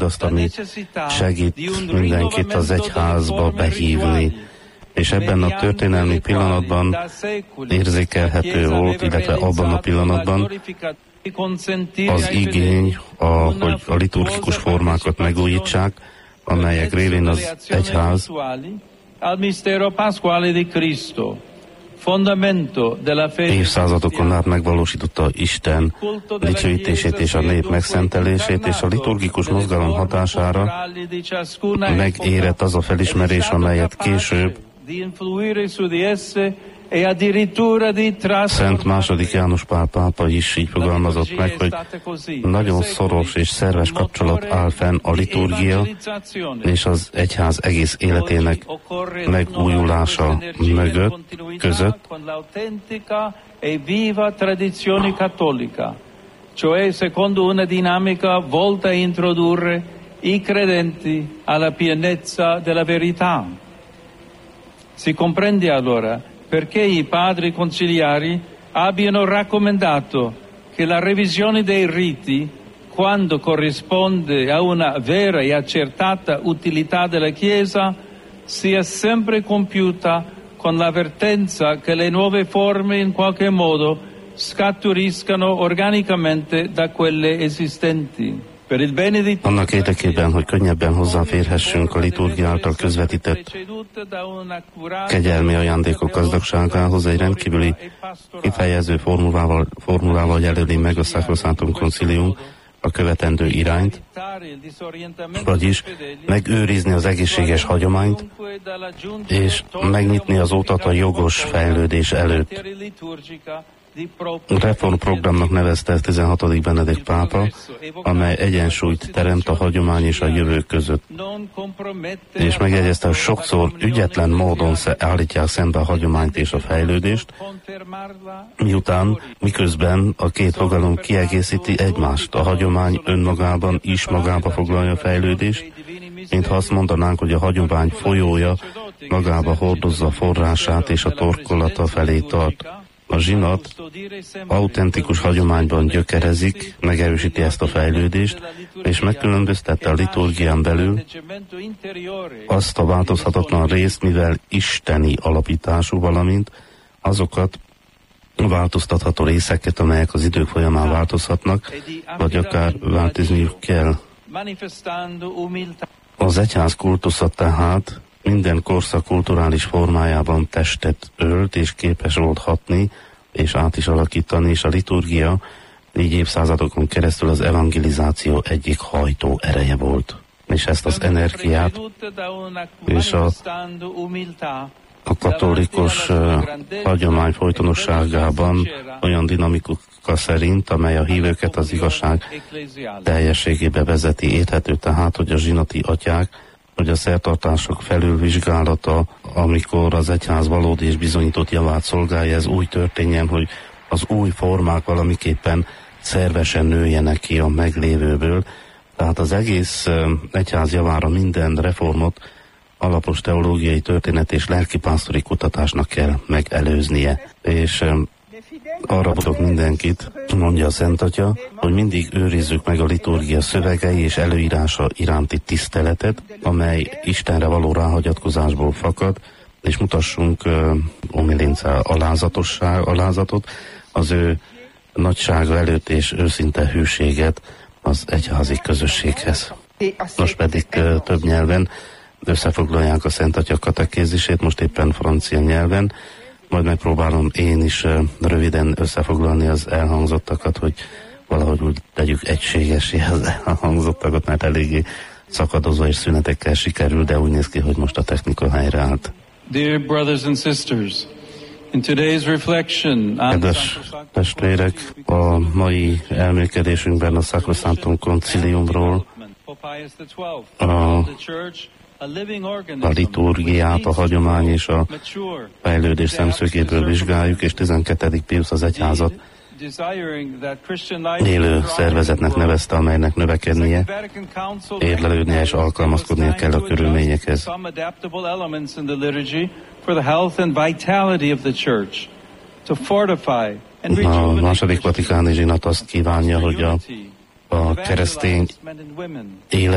mindazt, ami segít mindenkit az egyházba behívni. És ebben a történelmi pillanatban érzékelhető volt, illetve abban a pillanatban az igény, hogy a liturgikus formákat megújítsák, amelyek révén az egyház évszázadokon át megvalósította Isten dicsőítését és a nép megszentelését, és a liturgikus mozgalom hatására megérett az a felismerés, amelyet később Szent II. János Pál pápa is így fogalmazott meg, hogy nagyon szoros és szerves kapcsolat áll fenn a liturgia és az egyház egész életének megújulása között, cioè secondo una dinamica volta a introdurre i credenti alla pienezza della verità. Si comprende allora perché i padri conciliari abbiano raccomandato che la revisione dei riti, quando corrisponde a una vera e accertata utilità della Chiesa, sia sempre compiuta con l'avvertenza che le nuove forme in qualche modo scaturiscano organicamente da quelle esistenti. Annak érdekében, hogy könnyebben hozzáférhessünk a liturgia által közvetített kegyelmi ajándékok gazdagságához, egy rendkívüli kifejező formulával jelöli meg a Sacrosanctum Concilium a követendő irányt, vagyis megőrizni az egészséges hagyományt, és megnyitni az utat a jogos fejlődés előtt. Reformprogramnak nevezte 16. Benedikt pápa, amely egyensúlyt teremt a hagyomány és a jövő között. És megjegyezte, hogy sokszor ügyetlen módon állítják szembe a hagyományt és a fejlődést, miközben a két fogalom kiegészíti egymást. A hagyomány önmagában is magába foglalja a fejlődést, mintha azt mondanánk, hogy a hagyomány folyója magába hordozza a forrását és a torkolata felé tart. A zsinat autentikus hagyományban gyökerezik, megerősíti ezt a fejlődést, és megkülönböztette a liturgián belül azt a változhatatlan részt, mivel isteni alapítású, valamint azokat a változtatható részeket, amelyek az idők folyamán változhatnak, vagy akár változniuk kell. Az egyház kultusza tehát minden korszak kulturális formájában testet ölt, és képes volt hatni, és át is alakítani, és a liturgia így évszázadokon keresztül az evangelizáció egyik hajtó ereje volt. És ezt az energiát és a katolikus hagyomány folytonosságában olyan dinamika szerint, amely a hívőket az igazság teljességébe vezeti, érthető tehát, hogy a zsinati atyák, hogy a szertartások felülvizsgálata, amikor az egyház valódi és bizonyított javát szolgálja, ez úgy történjen, hogy az új formák valamiképpen szervesen nőjenek ki a meglévőből. Tehát az egész egyház javára minden reformot alapos teológiai, történet és lelkipásztori kutatásnak kell megelőznie. És arra tudok mindenkit, mondja a Szent Atya, hogy mindig őrizzük meg a liturgia szövegei és előírása iránti tiszteletet, amely Istenre való ráhagyatkozásból fakad, és mutassunk omilinca alázatot az ő nagysága előtt és őszinte hűséget az egyházi közösséghez. Most pedig több nyelven összefoglalják a Szent Atya katekézisét, most éppen francia nyelven, majd megpróbálom én is röviden összefoglalni az elhangzottakat, hogy valahogy úgy tegyük egységesé az elhangzottakat, mert eléggé szakadozó és szünetekkel sikerül, de úgy néz ki, hogy most a technika helyreállt. Dear brothers and sisters, in today's reflection kedves testvérek, a mai elmélkedésünkben a Sacrosanctum Conciliumról a liturgiát, a hagyomány és a fejlődés szemszögéből vizsgáljuk, és 12. Piusz az egyházat élő szervezetnek nevezte, amelynek növekednie, érlelődnie és alkalmazkodnia kell a körülményekhez. A második vatikáni zsinat azt kívánja, hogy a keresztény élet